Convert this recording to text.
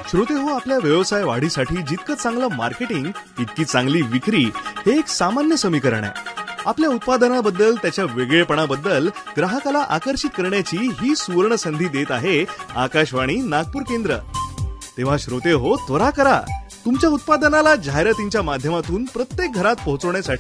श्रोते हो, आपल्या व्यवसाय वाढीसाठी जितकं चांगलं मार्केटिंग तितकी चांगली विक्री हे एक सामान्य समीकरण आहे. आपल्या उत्पादनाबद्दल, त्याच्या वेगळेपणाबद्दल ग्राहकाला आकर्षित करण्याची ही सुवर्ण संधी देत आहे आकाशवाणी नागपूर केंद्र. तेव्हा श्रोते हो, त्वरा करा. तुमच्या उत्पादनाला जाहिरातींच्या माध्यमातून प्रत्येक घरात पोहोचवण्यासाठी